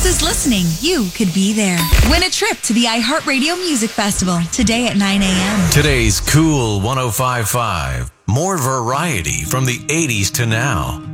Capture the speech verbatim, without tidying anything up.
world is listening, you could be there. Win a trip to the iHeartRadio Music Festival today at nine a.m. Today's Cool one oh five point five. More variety from the eighties to now.